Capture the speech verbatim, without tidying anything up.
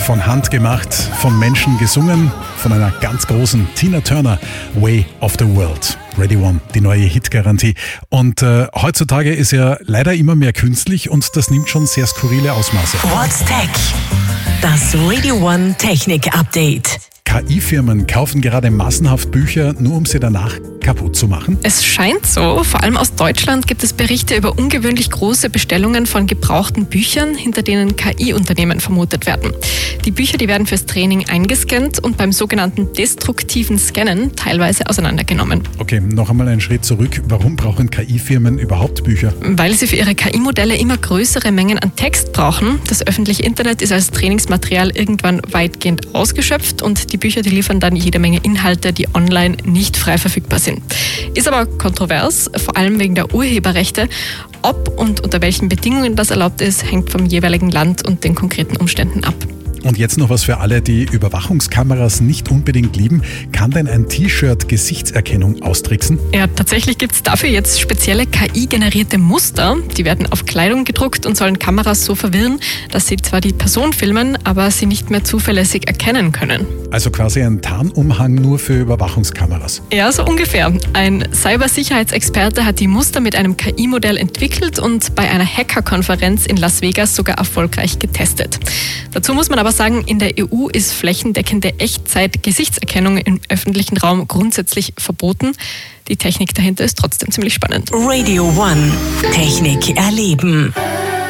von Hand gemacht, von Menschen gesungen, von einer ganz großen Tina Turner, Way of the World. Ready One, die neue Hitgarantie. Und äh, heutzutage ist ja leider immer mehr künstlich und das nimmt schon sehr skurrile Ausmaße. What's Tech? Das Radio One Technik Update. K I-Firmen kaufen gerade massenhaft Bücher, nur um sie danach kaputt zu machen? Es scheint so. Vor allem aus Deutschland gibt es Berichte über ungewöhnlich große Bestellungen von gebrauchten Büchern, hinter denen K I-Unternehmen vermutet werden. Die Bücher, die werden fürs Training eingescannt und beim sogenannten destruktiven Scannen teilweise auseinandergenommen. Okay, noch einmal einen Schritt zurück. Warum brauchen K I-Firmen überhaupt Bücher? Weil sie für ihre K I-Modelle immer größere Mengen an Text brauchen. Das öffentliche Internet ist als Trainingsmaterial irgendwann weitgehend ausgeschöpft und die Bücher, die liefern dann jede Menge Inhalte, die online nicht frei verfügbar sind. Ist aber kontrovers, vor allem wegen der Urheberrechte. Ob und unter welchen Bedingungen das erlaubt ist, hängt vom jeweiligen Land und den konkreten Umständen ab. Und jetzt noch was für alle, die Überwachungskameras nicht unbedingt lieben. Kann denn ein T-Shirt Gesichtserkennung austricksen? Ja, tatsächlich gibt es dafür jetzt spezielle K I-generierte Muster. Die werden auf Kleidung gedruckt und sollen Kameras so verwirren, dass sie zwar die Person filmen, aber sie nicht mehr zuverlässig erkennen können. Also quasi ein Tarnumhang nur für Überwachungskameras. Ja, so ungefähr. Ein Cybersicherheitsexperte hat die Muster mit einem K I-Modell entwickelt und bei einer Hacker-Konferenz in Las Vegas sogar erfolgreich getestet. Dazu muss man aber sagen, in der E U ist flächendeckende Echtzeit-Gesichtserkennung im öffentlichen Raum grundsätzlich verboten. Die Technik dahinter ist trotzdem ziemlich spannend. Radio One. Technik erleben.